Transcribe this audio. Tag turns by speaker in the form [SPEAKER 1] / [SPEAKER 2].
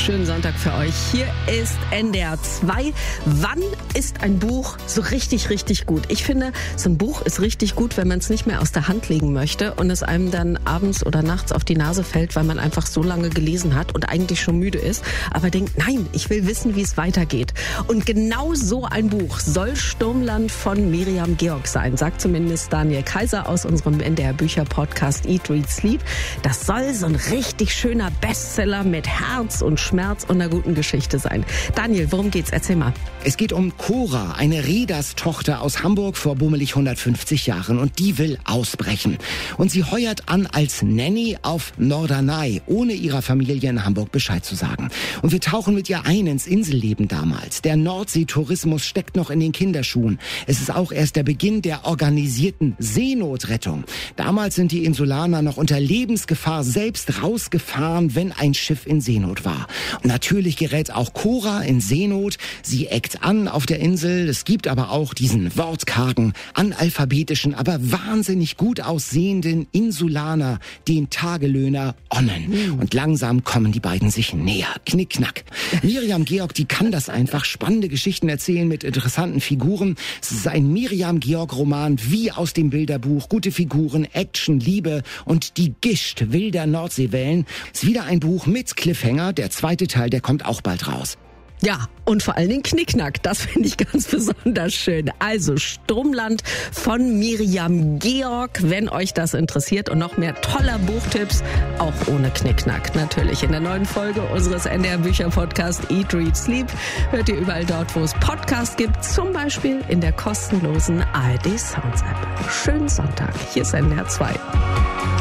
[SPEAKER 1] schönen Sonntag für euch. Hier ist NDR 2. Wann ist ein Buch so richtig, richtig gut? Ich finde, so ein Buch ist richtig gut, wenn man es nicht mehr aus der Hand legen möchte und es einem dann abends oder nachts auf die Nase fällt, weil man einfach so lange gelesen hat und eigentlich schon müde ist, aber denkt, nein, ich will wissen, wie es weitergeht. Und genau so ein Buch soll Sturmland von Miriam Georg sein, sagt zumindest Daniel Kaiser aus unserem NDR-Bücher-Podcast Eat, Read, Sleep. Das soll so ein richtig schöner Bestseller mit Herz und Schmerz und einer guten Geschichte sein. Daniel, worum geht's? Erzähl mal.
[SPEAKER 2] Es geht um Cora, eine Reederstochter aus Hamburg vor bummelig 150 Jahren, und die will ausbrechen. Und sie heuert an als Nanny auf Norderney, ohne ihrer Familie in Hamburg Bescheid zu sagen. Und wir tauchen mit ihr ein ins Inselleben damals. Der Nordseetourismus steckt noch in den Kinderschuhen. Es ist auch erst der Beginn der organisierten Seenotrettung. Damals sind die Insulaner noch unter Lebensgefahr selbst rausgefahren, wenn ein Schiff in Seenot war. Und natürlich gerät auch Cora in Seenot. Sie eckt an auf der Insel. Es gibt aber auch diesen wortkargen, analphabetischen, aber wahnsinnig gut aussehenden Insulaner, den Tagelöhner Onnen. Und langsam kommen die beiden sich näher. Knickknack. Miriam Georg, die kann das einfach. Spannende Geschichten erzählen mit interessanten Figuren. Es ist ein Miriam Georg-Roman wie aus dem Bilderbuch. Gute Figuren, Action, Liebe und die Gischt wilder Nordseewellen. Ist wieder ein Buch mit Cliffhanger. Der zweite Teil, der kommt auch bald raus.
[SPEAKER 1] Ja, und vor allen Dingen Knickknack, das finde ich ganz besonders schön. Also Sturmland von Miriam Georg, wenn euch das interessiert, und noch mehr toller Buchtipps, auch ohne Knickknack natürlich. In der neuen Folge unseres NDR-Bücher-Podcasts Eat, Read, Sleep hört ihr überall dort, wo es Podcasts gibt, zum Beispiel in der kostenlosen ARD Sounds App. Schönen Sonntag, hier ist NDR 2.